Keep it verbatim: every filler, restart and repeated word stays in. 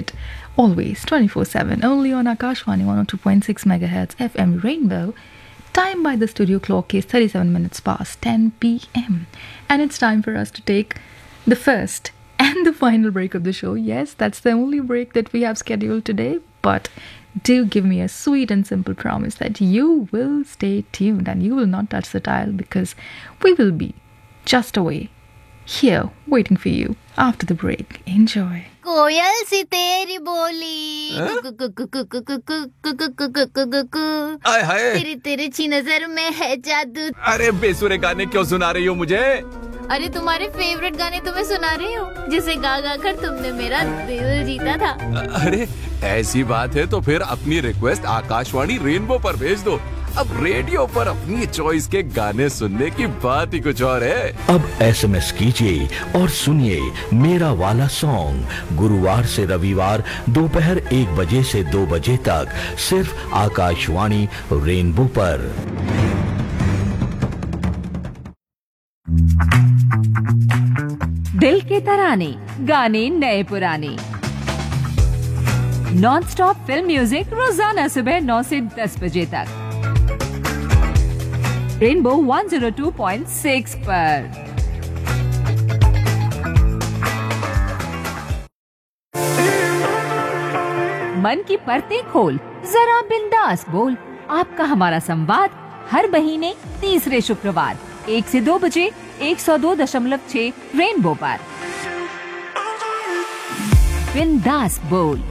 it always twenty-four seven only on Akashvani one oh two point six megahertz F M Rainbow. Time by the studio clock is thirty-seven minutes past ten p.m. and it's time for us to take the first and the final break of the show. Yes, that's the only break that we have scheduled today, but do give me a sweet and simple promise that you will stay tuned and you will not touch the dial, because we will be just away here waiting for you after the break. Enjoy. कोयल सी तेरी बोली आय हाय, तेरी तेरी ची नजर में है जादू। अरे बेसुरे गाने क्यों सुना रही हो मुझे? अरे तुम्हारे फेवरेट गाने तुम्हें सुना रही हूँ, जिसे गा गा कर तुमने मेरा दिल जीता था। अरे ऐसी बात है तो फिर अपनी रिक्वेस्ट आकाशवाणी रेनबो पर भेज दो। अब रेडियो पर अपनी चॉइस के गाने सुनने की बात ही कुछ और है। अब एसएमएस कीजिए और सुनिए मेरा वाला सॉन्ग गुरुवार से रविवार दोपहर एक बजे से दो बजे तक सिर्फ आकाशवाणी रेनबो पर। दिल के तराने, गाने नए पुराने, नॉन स्टॉप फिल्म म्यूजिक रोजाना सुबह नौ से दस बजे तक rainbow one oh two point six पर। मन की परतें खोल, जरा बिंदास बोल। आपका हमारा संवाद हर महीने तीसरे शुक्रवार एक से दो बजे एक सौ दो दशमलव छह रेनबो पर। बिंदास बोल।